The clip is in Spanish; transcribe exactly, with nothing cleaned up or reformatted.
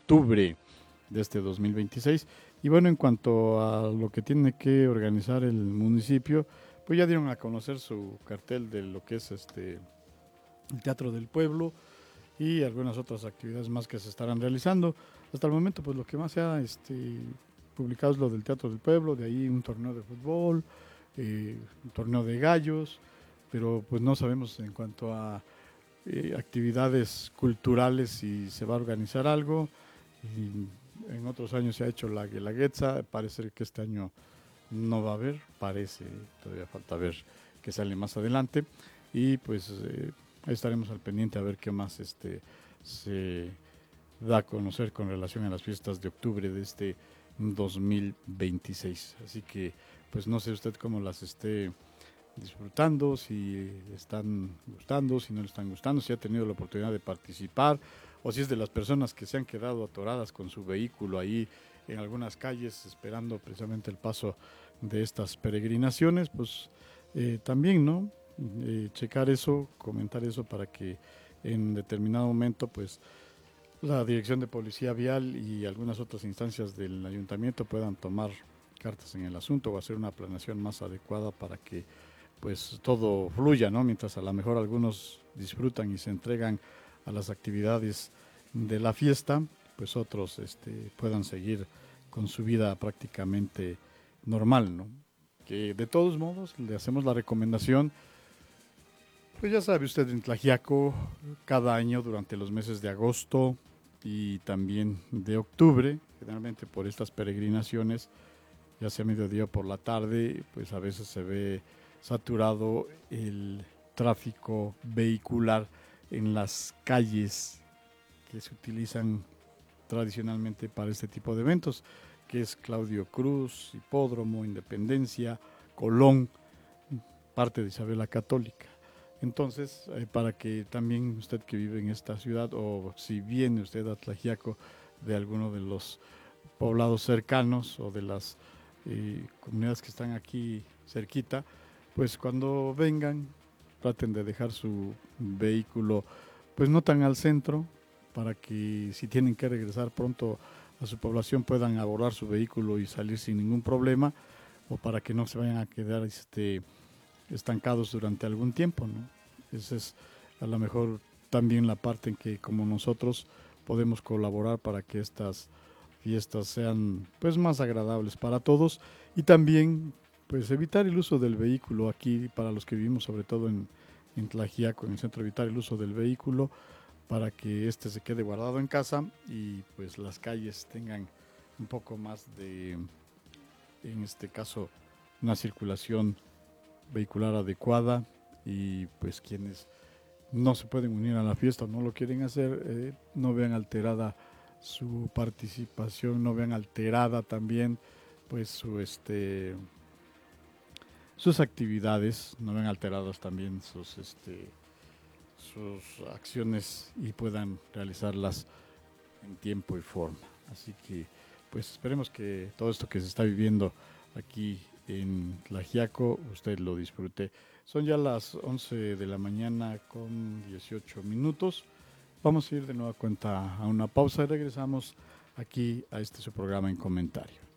octubre de este dos mil veintiséis. Y bueno, en cuanto a lo que tiene que organizar el municipio, pues ya dieron a conocer su cartel de lo que es este el Teatro del Pueblo y algunas otras actividades más que se estarán realizando. Hasta el momento, pues lo que más se ha este, publicado es lo del Teatro del Pueblo, de ahí un torneo de fútbol, eh, un torneo de gallos, pero pues no sabemos en cuanto a eh, actividades culturales si se va a organizar algo. Y en otros años se ha hecho la Guelaguetza, parece que este año no va a haber, parece, todavía falta ver qué sale más adelante. Y pues eh, ahí estaremos al pendiente a ver qué más este, se da a conocer con relación a las fiestas de octubre de este dos mil veintiséis. Así que pues no sé usted cómo las esté disfrutando, si están gustando, si no le están gustando, si ha tenido la oportunidad de participar o si es de las personas que se han quedado atoradas con su vehículo ahí en algunas calles esperando precisamente el paso de estas peregrinaciones, pues eh, también, ¿no? Eh, checar eso, comentar eso para que en determinado momento, pues la Dirección de Policía Vial y algunas otras instancias del ayuntamiento puedan tomar cartas en el asunto o hacer una planeación más adecuada para que pues todo fluya, ¿no? Mientras a lo mejor algunos disfrutan y se entregan a las actividades de la fiesta, pues otros este, puedan seguir con su vida prácticamente normal, ¿no? Que de todos modos le hacemos la recomendación, pues ya sabe usted, en Tlaxiaco, cada año durante los meses de agosto y también de octubre, generalmente por estas peregrinaciones, ya sea mediodía o por la tarde, pues a veces se ve saturado el tráfico vehicular en las calles que se utilizan tradicionalmente para este tipo de eventos, que es Claudio Cruz, Hipódromo, Independencia, Colón, parte de Isabel la Católica. Entonces, eh, para que también usted que vive en esta ciudad o si viene usted a Tlaxiaco de alguno de los poblados cercanos o de las eh, comunidades que están aquí cerquita, pues cuando vengan traten de dejar su vehículo pues no tan al centro para que si tienen que regresar pronto a su población puedan abordar su vehículo y salir sin ningún problema o para que no se vayan a quedar este, estancados durante algún tiempo, ¿no? Esa es a lo mejor también la parte en que como nosotros podemos colaborar para que estas fiestas sean pues más agradables para todos y también pues evitar el uso del vehículo aquí para los que vivimos sobre todo en, en Tlaxiaco, en el centro, evitar el uso del vehículo para que este se quede guardado en casa y pues las calles tengan un poco más de, en este caso, una circulación vehicular adecuada y pues quienes no se pueden unir a la fiesta o no lo quieren hacer, eh, no vean alterada su participación, no vean alterada también pues su este sus actividades, no vean alteradas también sus este sus acciones y puedan realizarlas en tiempo y forma. Así que pues esperemos que todo esto que se está viviendo aquí en Tlaxiaco usted lo disfrute. Son ya las once de la mañana con dieciocho minutos. Vamos a ir de nueva cuenta a una pausa y regresamos aquí a este su programa En Comentario.